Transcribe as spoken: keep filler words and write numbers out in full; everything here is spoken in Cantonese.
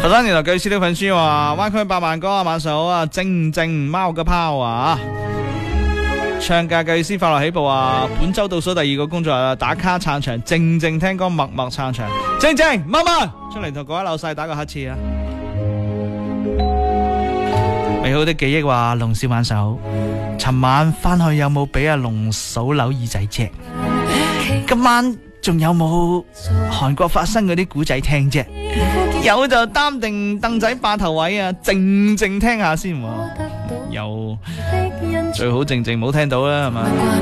佛山年來巨師呢份書話，灣區百萬歌啊，晚上好啊，靜靜貓嘅拋啊，唱價巨師快樂起步啊，本周倒數第二個工作日，打卡撐場，靜靜聽歌，默默撐場，靜靜媽媽出嚟同各位老細打個乞嗤啊！美好的記憶話，龍少晚上好，尋晚翻去有冇俾阿龍數扭耳仔啫？今晚仲有冇韓國發生嗰啲古仔聽啫？有就擔定凳仔霸頭位啊，靜靜聽下先喎。有最好靜靜冇聽到啦，係嘛？